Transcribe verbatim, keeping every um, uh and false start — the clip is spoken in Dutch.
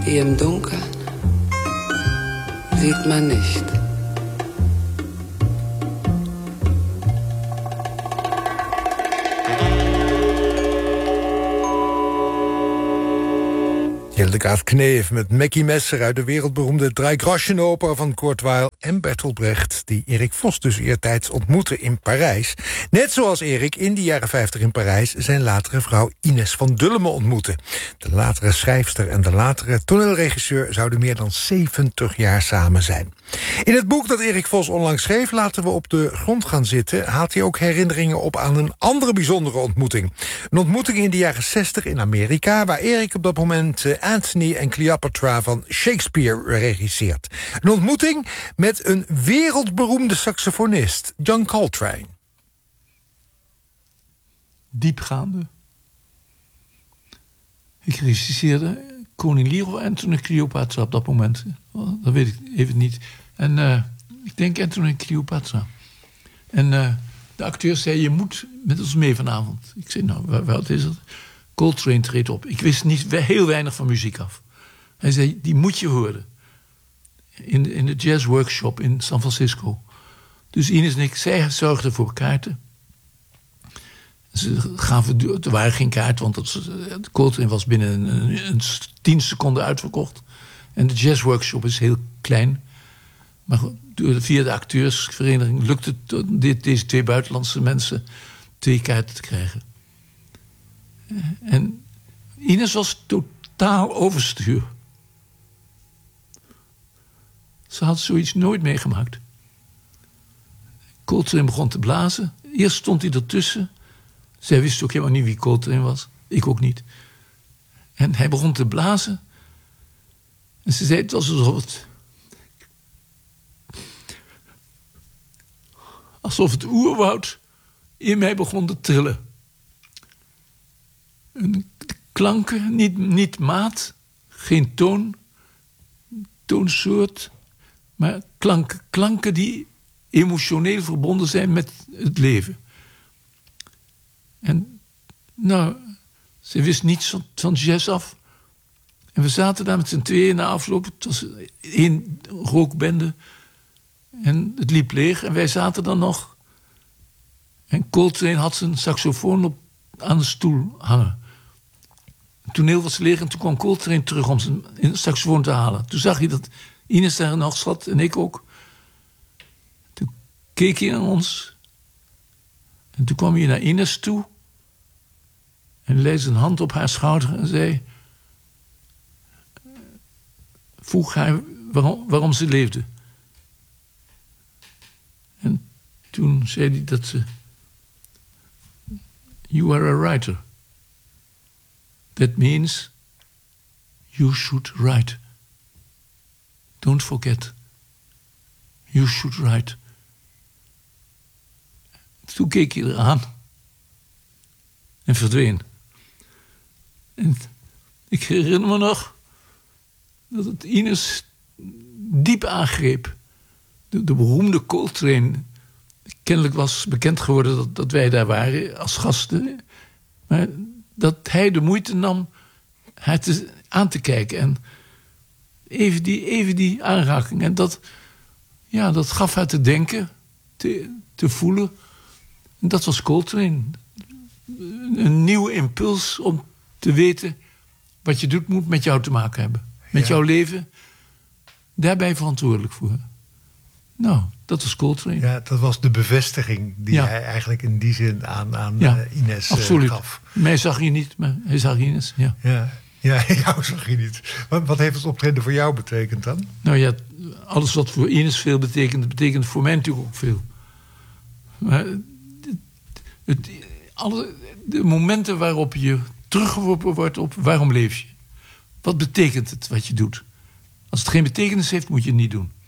wie im Dunkeln sieht man nicht. Hildegard Knef met Mackie Messer uit de wereldberoemde Dreigroschenoper van Kurt Weill en Bertolt Brecht, die Erik Vos dus eertijds ontmoette in Parijs. Net zoals Erik in de jaren vijftig in Parijs zijn latere vrouw Ines van Dullemen ontmoette. De latere schrijfster en de latere toneelregisseur zouden meer dan zeventig jaar samen zijn. In het boek dat Erik Vos onlangs schreef, Laten we op de grond gaan zitten, haalt hij ook herinneringen op aan een andere bijzondere ontmoeting. Een ontmoeting in de jaren zestig in Amerika, waar Erik op dat moment uh, Antony en Cleopatra van Shakespeare regisseert. Een ontmoeting met een wereldberoemde saxofonist, John Coltrane. Diepgaande. Ik regisseerde Koning Lear en toen Cleopatra op dat moment. Dat weet ik even niet. En uh, ik denk Anthony en Cleopatra. En uh, de acteur zei, je moet met ons mee vanavond. Ik zei, nou, wat is het? Coltrane treedt op. Ik wist niet heel weinig van muziek af. Hij zei, die moet je horen. In de, in de jazz workshop in San Francisco. Dus Ines en ik, zij zorgden voor kaarten. Ze gaven, er waren geen kaarten, want het Coltrane was binnen een, een tien seconden uitverkocht. En de jazz workshop is heel klein. Maar via de acteursvereniging lukte het dit, deze twee buitenlandse mensen twee kaarten te krijgen. En Ines was totaal overstuur. Ze had zoiets nooit meegemaakt. Coltrane begon te blazen. Eerst stond hij ertussen. Zij wist ook helemaal niet wie Coltrane was. Ik ook niet. En hij begon te blazen. En ze zei, het was alsof het... alsof het oerwoud in mij begon te trillen. Een klanken, niet, niet maat, geen toon, toonsoort, maar klanken, klanken die emotioneel verbonden zijn met het leven. En nou, ze wist niets van, van jazz af. En we zaten daar met z'n tweeën na afloop. Het was één rookbende. En het liep leeg. En wij zaten dan nog. En Coltrane had zijn saxofoon op, aan de stoel hangen. Het toneel was leeg en toen kwam Coltrane terug om zijn saxofoon te halen. Toen zag hij dat Ines daar nog zat en ik ook. Toen keek hij naar ons. En toen kwam hij naar Ines toe. En legde zijn hand op haar schouder en zei... vroeg haar waarom, waarom ze leefde. En toen zei hij dat ze... You are a writer. That means you should write. Don't forget. You should write. Toen keek hij eraan. En verdween. En ik herinner me nog... dat het Ines diep aangreep. De, de beroemde Coltrane. Kennelijk was bekend geworden dat, dat wij daar waren als gasten. Maar dat hij de moeite nam haar te, aan te kijken. En even die, even die aanraking. En dat, ja, dat gaf haar te denken, te, te voelen. En dat was Coltrane. Een nieuwe impuls om te weten... wat je doet moet met jou te maken hebben. Met ja. jouw leven. Daarbij verantwoordelijk voor. Nou, dat was Coltrane. Ja, dat was de bevestiging die ja. hij eigenlijk in die zin aan, aan ja, uh, Ines absoluut. Uh, gaf. Mij zag je niet, maar hij zag Ines. Ja, ja. ja jou zag je niet. Wat, wat heeft het optreden voor jou betekend dan? Nou ja, alles wat voor Ines veel betekent... betekent voor mij natuurlijk ook veel. Maar het, het, alle, de momenten waarop je teruggeworpen wordt op... waarom leef je? Wat betekent het wat je doet? Als het geen betekenis heeft, moet je het niet doen.